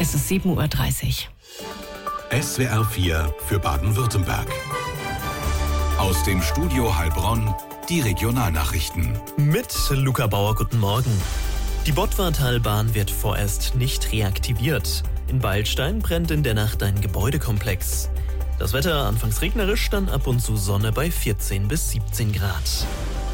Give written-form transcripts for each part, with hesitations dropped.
Es ist 7:30 Uhr. SWR 4 für Baden-Württemberg. Aus dem Studio Heilbronn die Regionalnachrichten. Mit Luca Bauer, guten Morgen. Die Bottwartalbahn wird vorerst nicht reaktiviert. In Beilstein brennt in der Nacht ein Gebäudekomplex. Das Wetter anfangs regnerisch, dann ab und zu Sonne bei 14 bis 17 Grad.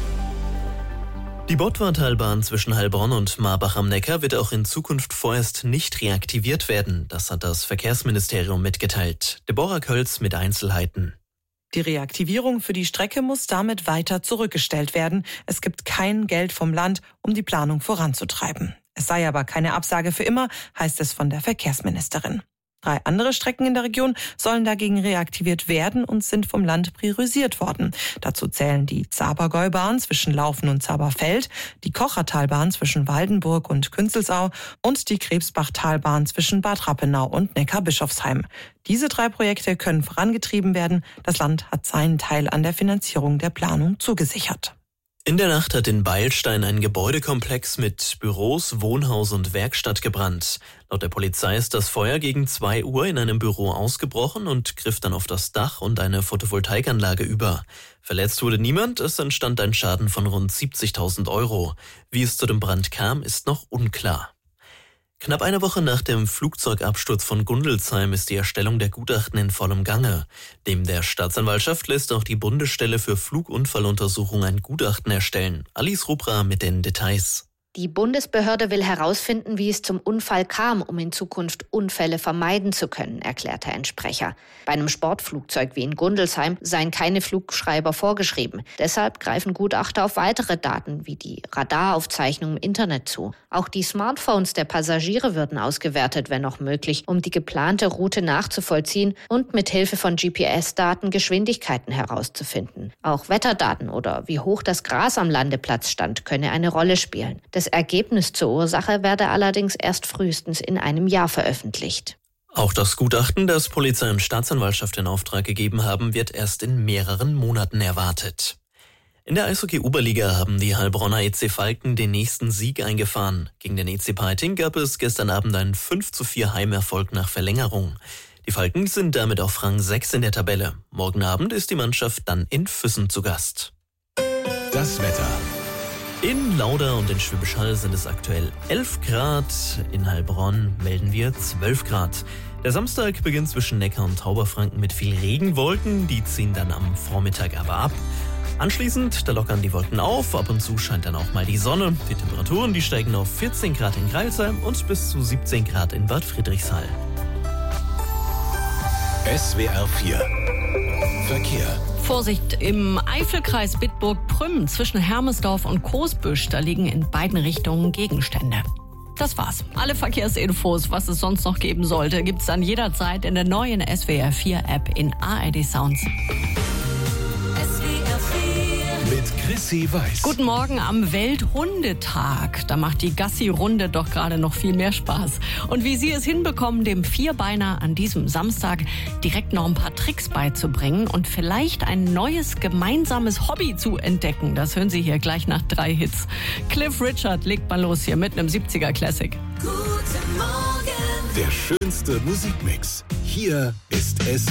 Die Bottwartalbahn zwischen Heilbronn und Marbach am Neckar wird auch in Zukunft vorerst nicht reaktiviert werden. Das hat das Verkehrsministerium mitgeteilt. Deborah Kölz mit Einzelheiten. Die Reaktivierung für die Strecke muss damit weiter zurückgestellt werden. Es gibt kein Geld vom Land, um die Planung voranzutreiben. Es sei aber keine Absage für immer, heißt es von der Verkehrsministerin. 3 andere Strecken in der Region sollen dagegen reaktiviert werden und sind vom Land priorisiert worden. Dazu zählen die Zabergäubahn zwischen Laufen und Zaberfeld, die Kochertalbahn zwischen Waldenburg und Künzelsau und die Krebsbachtalbahn zwischen Bad Rappenau und Neckarbischofsheim. Diese 3 Projekte können vorangetrieben werden. Das Land hat seinen Teil an der Finanzierung der Planung zugesichert. In der Nacht hat in Beilstein ein Gebäudekomplex mit Büros, Wohnhaus und Werkstatt gebrannt. Laut der Polizei ist das Feuer gegen 2 Uhr in einem Büro ausgebrochen und griff dann auf das Dach und eine Photovoltaikanlage über. Verletzt wurde niemand, es entstand ein Schaden von rund 70.000 €. Wie es zu dem Brand kam, ist noch unklar. Knapp eine Woche nach dem Flugzeugabsturz von Gundelsheim ist die Erstellung der Gutachten in vollem Gange. Neben der Staatsanwaltschaft lässt auch die Bundesstelle für Flugunfalluntersuchung ein Gutachten erstellen. Alice Rupra mit den Details. Die Bundesbehörde will herausfinden, wie es zum Unfall kam, um in Zukunft Unfälle vermeiden zu können, erklärte ein Sprecher. Bei einem Sportflugzeug wie in Gundelsheim seien keine Flugschreiber vorgeschrieben. Deshalb greifen Gutachter auf weitere Daten wie die Radaraufzeichnungen im Internet zu. Auch die Smartphones der Passagiere würden ausgewertet, wenn noch möglich, um die geplante Route nachzuvollziehen und mit Hilfe von GPS-Daten Geschwindigkeiten herauszufinden. Auch Wetterdaten oder wie hoch das Gras am Landeplatz stand, könne eine Rolle spielen. Das Ergebnis zur Ursache werde allerdings erst frühestens in einem Jahr veröffentlicht. Auch das Gutachten, das Polizei und Staatsanwaltschaft in Auftrag gegeben haben, wird erst in mehreren Monaten erwartet. In der Eishockey-Oberliga haben die Heilbronner EC Falken den nächsten Sieg eingefahren. Gegen den EC Peiting gab es gestern Abend einen 5:4 Heimerfolg nach Verlängerung. Die Falken sind damit auf Rang 6 in der Tabelle. Morgen Abend ist die Mannschaft dann in Füssen zu Gast. Das Wetter. In Lauda und in Schwäbisch Hall sind es aktuell 11 Grad. In Heilbronn melden wir 12 Grad. Der Samstag beginnt zwischen Neckar und Tauberfranken mit viel Regenwolken. Die ziehen dann am Vormittag aber ab. Anschließend, da lockern die Wolken auf. Ab und zu scheint dann auch mal die Sonne. Die Temperaturen, die steigen auf 14 Grad in Greilsheim und bis zu 17 Grad in Bad Friedrichshall. SWR 4 Verkehr. Vorsicht im Eifelkreis Bitburg-Prüm zwischen Hermesdorf und Coesbüsch. Da liegen in beiden Richtungen Gegenstände. Das war's. Alle Verkehrsinfos, was es sonst noch geben sollte, gibt's dann jederzeit in der neuen SWR 4 App in ARD Sounds. Mit Chrissy Weiß. Guten Morgen am Welthundetag. Da macht die Gassi-Runde doch gerade noch viel mehr Spaß. Und wie Sie es hinbekommen, dem Vierbeiner an diesem Samstag direkt noch ein paar Tricks beizubringen und vielleicht ein neues gemeinsames Hobby zu entdecken, das hören Sie hier gleich nach 3 Hits. Cliff Richard legt mal los hier mit einem 70er Classic. Guten Morgen. Der schönste Musikmix. Hier ist SWR.